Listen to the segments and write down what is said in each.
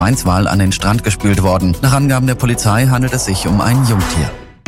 Mainzwal an den Strand gespült worden. Nach Angaben der Polizei handelt es sich um ein Jungtier.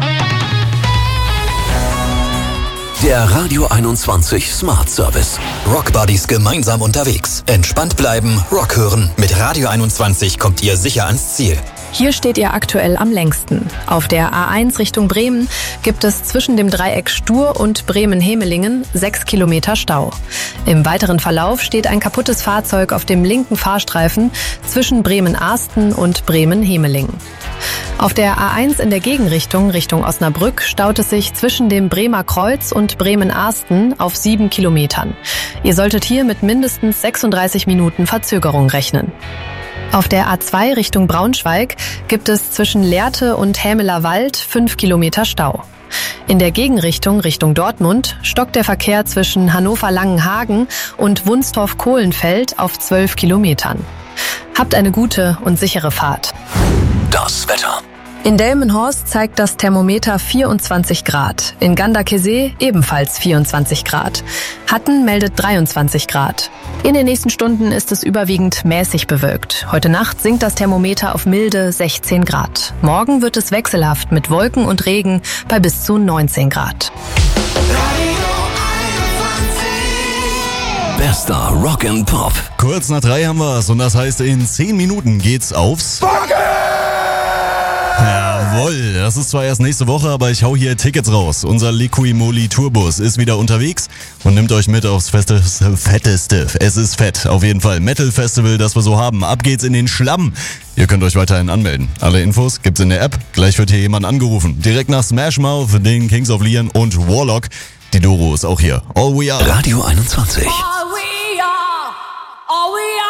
Der Radio 21 Smart Service. Rock Buddies gemeinsam unterwegs. Entspannt bleiben, Rock hören. Mit Radio 21 kommt ihr sicher ans Ziel. Hier steht ihr aktuell am längsten. Auf der A1 Richtung Bremen gibt es zwischen dem Dreieck Stur und Bremen-Hemelingen 6 Kilometer Stau. Im weiteren Verlauf steht ein kaputtes Fahrzeug auf dem linken Fahrstreifen zwischen Bremen-Arsten und Bremen-Hemelingen. Auf der A1 in der Gegenrichtung Richtung Osnabrück staut es sich zwischen dem Bremer Kreuz und Bremen-Arsten auf 7 Kilometern. Ihr solltet hier mit mindestens 36 Minuten Verzögerung rechnen. Auf der A2 Richtung Braunschweig gibt es zwischen Lehrte und Hämeler Wald 5 Kilometer Stau. In der Gegenrichtung Richtung Dortmund stockt der Verkehr zwischen Hannover-Langenhagen und Wunstorf-Kohlenfeld auf 12 Kilometern. Habt eine gute und sichere Fahrt. Das Wetter. In Delmenhorst zeigt das Thermometer 24 Grad. In Ganderkesee ebenfalls 24 Grad. Hatten meldet 23 Grad. In den nächsten Stunden ist es überwiegend mäßig bewölkt. Heute Nacht sinkt das Thermometer auf milde 16 Grad. Morgen wird es wechselhaft mit Wolken und Regen bei bis zu 19 Grad. Bester Rock and Pop. Kurz nach 3 haben wir's und das heißt, in 10 Minuten geht's aufs Jawohl, das ist zwar erst nächste Woche, aber ich hau hier Tickets raus. Unser Liqui-Moly Tourbus ist wieder unterwegs und nimmt euch mit aufs fetteste. Es ist fett, auf jeden Fall. Metal Festival, das wir so haben. Ab geht's in den Schlamm. Ihr könnt euch weiterhin anmelden. Alle Infos gibt's in der App. Gleich wird hier jemand angerufen. Direkt nach Smash Mouth, den Kings of Leon und Warlock. Die Doro ist auch hier. All We Are. Radio 21. All we are, all we are.